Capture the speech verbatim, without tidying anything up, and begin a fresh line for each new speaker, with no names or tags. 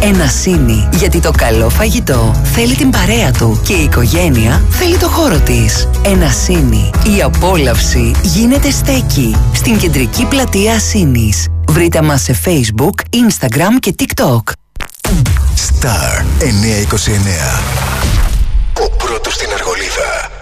Ενασίνη, γιατί το καλό φαγητό θέλει την παρέα του και η οικογένεια θέλει το χώρο της. Ενασίνη, η απόλαυση γίνεται στέκη στην κεντρική πλατεία Ασίνης. Βρείτε μας σε Facebook, Instagram και TikTok.
Star εννιακόσια είκοσι εννέα. Ο πρώτος στην Αργολίδα.